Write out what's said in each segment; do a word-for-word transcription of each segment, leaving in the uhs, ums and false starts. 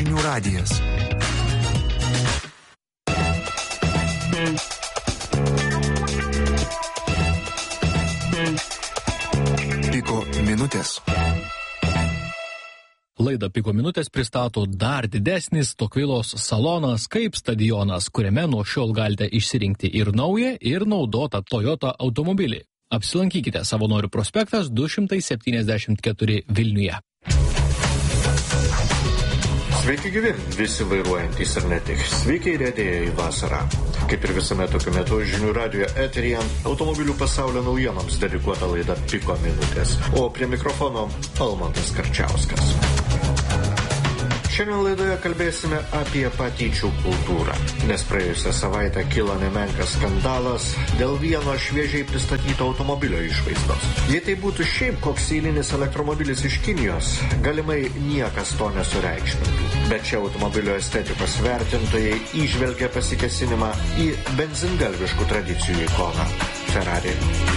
Žinių radijas. Piko minutės. Laidą Piko minutės pristato dar didesnis Tokvilos salonas kaip stadionas, kuriame nuo šiol galite išsirinkti ir naują, ir naudotą Toyota automobilį. Apsilankykite Savanorių prospektas du šimtai septyniasdešimt keturi Vilniuje. Sveiki gyvi, visi vairuojantys ir ne tik. Sveiki įrėdėję į vasarą. Kaip ir visame tokiu metu Žinių radijo eteryje automobilių pasaulio naujienoms dedikuota laida Piko minutės. O prie mikrofono Almantas Karčiauskas. Šiandien laidoje kalbėsime apie patyčių kultūrą, nes praėjusią savaitę kilo nemenkas skandalas dėl vieno šviežiai pristatyto automobilio išvaizdos. Jei tai būtų šiaip koks eilinis elektromobilis iš Kinijos, galimai niekas to nesureikšmintų. Bet čia automobilio estetikos vertintojai įžvelgia pasikesinimą į benzingalviškų tradicijų ikoną – Ferrari.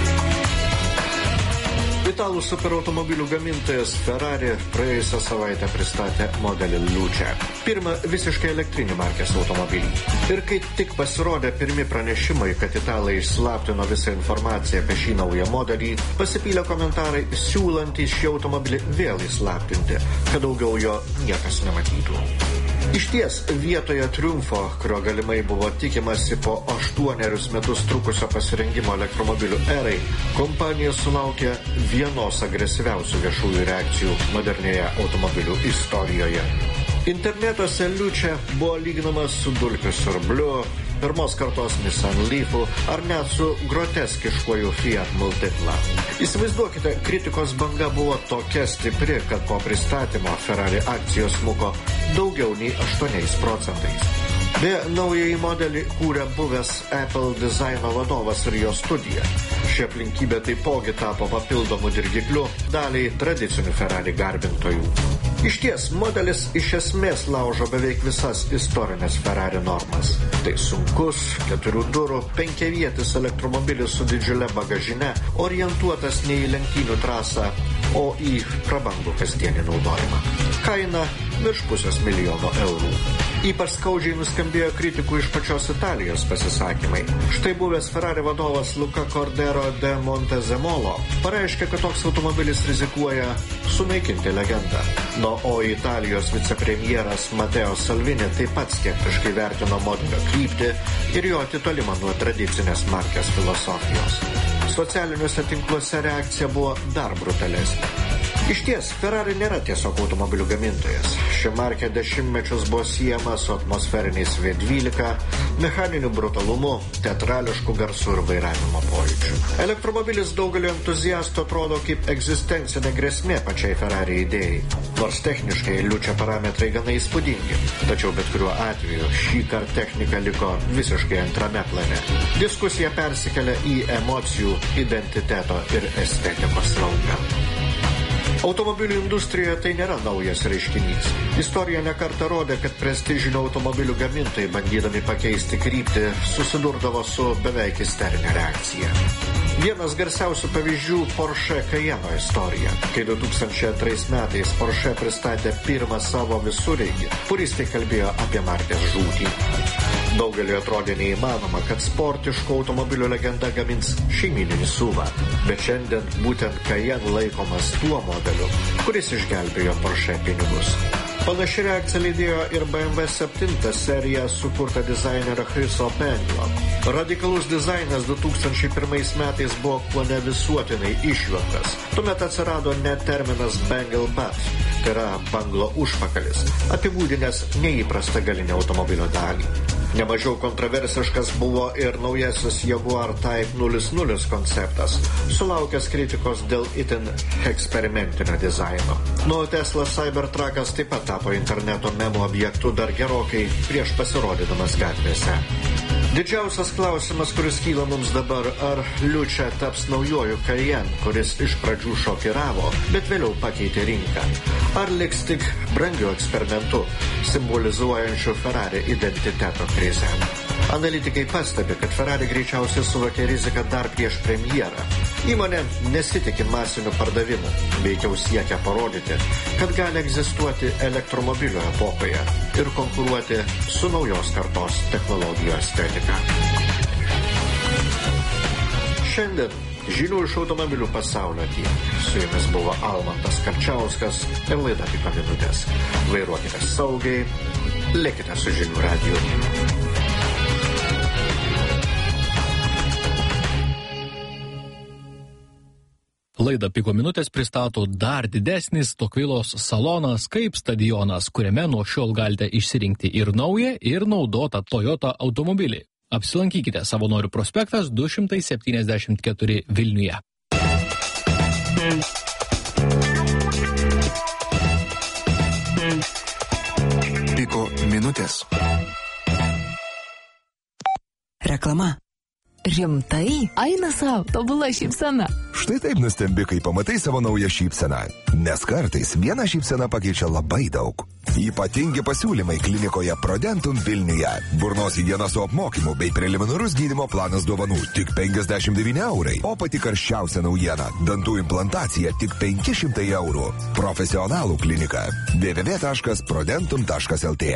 Italų superautomobilių gamintojas Ferrari praėjusią savaitę pristatė modelį Luce. Pirmą visiškai elektrinį markės automobilį. Ir kai tik pasirodė pirmi pranešimai, kad italai išslaptino visą informaciją apie šį naują modelį, pasipylė komentarai siūlantys šį automobilį vėl įslaptinti, kad daugiau jo niekas nematytų. Išties, vietoje triumfo, kurio galimai buvo tikimasi po aštuonerius metus trukusio pasirengimo elektromobilių erai, kompanija sulaukė vienos agresyviausių viešųjų reakcijų modernėje automobilių istorijoje. Internetuose Luce buvo lyginamas su dulkių siurbliu, pirmos kartos Nissan Leafu ar net su groteskiškuoju Fiat Multipla. Įsivaizduokite, kritikos banga buvo tokia stipri, kad po pristatymo Ferrari akcijos smuko daugiau nei aštuoniais procentais. Beje, naująjį modelį kūrė buvęs Apple dizaino vadovas ir jo studija. Ši aplinkybė taipogi tapo papildomų dirgiklių daliai tradicinių Ferrari garbintojų. Išties, modelis iš esmės laužo beveik visas istorinės Ferrari normas. Tai sunkus, keturių durų, penkiavietis elektromobilis su didžiule bagažine, orientuotas ne į lenktynių trasą, o į prabangų kasdienį naudojimą. Kaina virš pusės milijono eurų. Ypač skaudžiai nuskambėjo kritikų iš pačios Italijos pasisakymai. Štai buvęs Ferrari vadovas Luca Cordero de Montezemolo pareiškė, kad toks automobilis rizikuoja sunaikinti legendą. No, o Italijos vicepremjeras Matteo Salvini taip pat skeptiškai vertino modelio kryptį ir jo atitolimą nuo tradicinės markės filosofijos. Socialiniuose tinkluose reakcija buvo dar brutalesnė. Išties, Ferrari nėra tiesiog automobilių gamintojas. Ši markė dešimtmečius buvo siejama su atmosferiniais V dvylika, mechaniniu brutalumu, teatrališku garsu ir vairavimo pojūčiu. Elektromobilis daugeliu entuziastų atrodo kaip egzistencinė grėsmė pačiai Ferrari idėjai. Nors techniškai Luce parametrai gana įspūdingi, tačiau bet kuriuo atveju šį kartą technika liko visiškai antrame plane. Diskusija persikelia į emocijų, identiteto ir estetikos lauką. Automobilių industrijoje tai nėra naujas reiškinys. Istorija nekartą rodė, kad prestižinių automobilių gamintojai, bandydami pakeisti kryptį, susidurdavo su beveik isterinė reakcija. Vienas garsiausių pavyzdžių Porsche Cayenne istorija. Kai du tūkstančiai antrais metais Porsche pristatė pirmą savo visureigį, puristai kalbėjo apie markės žūtį. Daugeliui atrodė neįmanoma, kad sportiško automobilio legenda gamins šeimyninį S U V-ą. Bet šiandien būtent Cayenne laikomas tuo modeliu, kuris išgelbėjo Porsche pinigus. Panaši reakcija lydėjo ir B M W septynią seriją sukurtą dizainerio Chriso Benglo. Radikalus dizainas du tūkstančiai pirmais metais buvo kone visuotinai išjuoktas. Tuomet atsirado net terminas Bangle Butt, tai yra banglo užpakalis, apibūdinęs neįprastą galinę automobilio dalį. Nemažiau kontroversiškas buvo ir naujasis Jaguar Type nulis nulis konceptas, sulaukęs kritikos dėl itin eksperimentinio dizaino. Nuo Tesla Cybertruckas taip pat tapo interneto memų objektu dar gerokai prieš pasirodydamas gatvėse. Didžiausias klausimas, kuris kyla mums dabar, ar Luce taps naujoju Cayenne, kuris iš pradžių šokiravo, bet vėliau pakeitė rinką. Ar liks tik brangiu eksperimentu, simbolizuojančiu Ferrari identiteto krizę. Analitikai pastebi, kad Ferrari greičiausiai suvokė riziką dar prieš premjerą. Įmonė nesitikė masinių pardavimų, veikiau siekia parodyti, kad gali egzistuoti elektromobilio epochoje ir konkuruoti su naujos kartos technologijų estetika. Šiandien žinių iš automobilių pasaulio tiek. Su jumis buvo Almantas Kapčiauskas ir laida Piko minutės. Vairuokite saugiai, likite su Žinių radiju. Laida Piko minutės pristato dar didesnis Tokvilos salonas kaip stadionas, kuriame nuo šiol galite išsirinkti ir naują, ir naudotą Toyota automobilį. Apsilankykite Savanorių prospektas du šimtai septyniasdešimt keturi Vilniuje. Piko minutės. Reklama. Rimtai? Eina savo, tobula šypsena. Štai taip nustembi, kai pamatai savo naują šypseną. Nes kartais viena šypsena pakeičia labai daug. Ypatingi pasiūlymai klinikoje Prodentum Vilniuje. Burnos higiena su apmokymu bei preliminarus gydymo planas dovanų tik penkiasdešimt devyni eurai. O pati karščiausia naujiena – dantų implantacija tik penki šimtai eurų. Profesionalų klinika. w w w taškas prodentum taškas l t.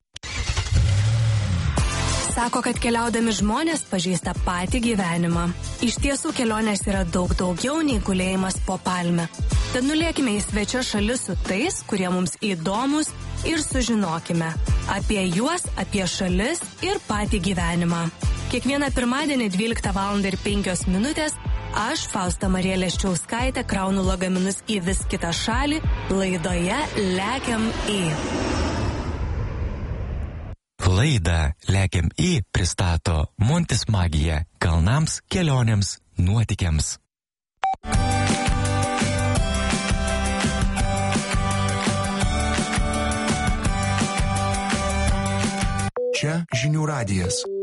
Sako, kad keliaudami žmonės pažįsta patį gyvenimą. Iš tiesų kelionės yra daug daugiau nei gulėjimas po palme. Tad nulėkime į svečias šalis su tais, kurie mums įdomus ir sužinokime apie juos, apie šalis ir patį gyvenimą. Kiekvieną pirmadienį dvyliktą valandą ir penkios minutės aš, Fausta Marija Leščiauskaitė, kraunu lagaminus į vis kitą šalį laidoje Lekiam į. Laidą Lekiam į pristato Montis Magija kalnams, kelionėms, nuotykiams. Čia Žinių radijas.